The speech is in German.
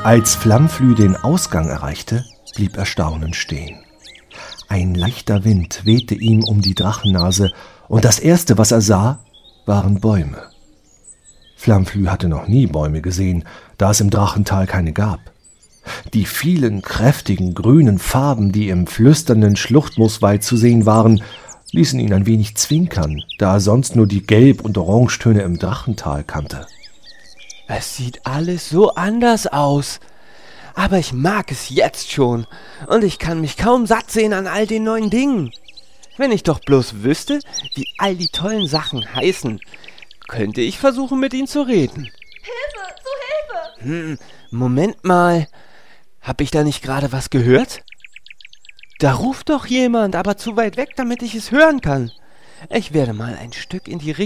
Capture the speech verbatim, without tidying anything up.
Als Flammflüh den Ausgang erreichte, blieb er staunend stehen. Ein leichter Wind wehte ihm um die Drachennase, und das Erste, was er sah, waren Bäume. Flammflüh hatte noch nie Bäume gesehen, da es im Drachental keine gab. Die vielen kräftigen grünen Farben, die im flüsternden Schluchtmooswald zu sehen waren, ließen ihn ein wenig zwinkern, da er sonst nur die Gelb- und Orangetöne im Drachental kannte. Es sieht alles so anders aus. Aber ich mag es jetzt schon und ich kann mich kaum satt sehen an all den neuen Dingen. Wenn ich doch bloß wüsste, wie all die tollen Sachen heißen, könnte ich versuchen, mit ihnen zu reden. Hilfe, zu Hilfe! Hm, Moment mal. Hab ich da nicht gerade was gehört? Da ruft doch jemand, aber zu weit weg, damit ich es hören kann. Ich werde mal ein Stück in die Richtung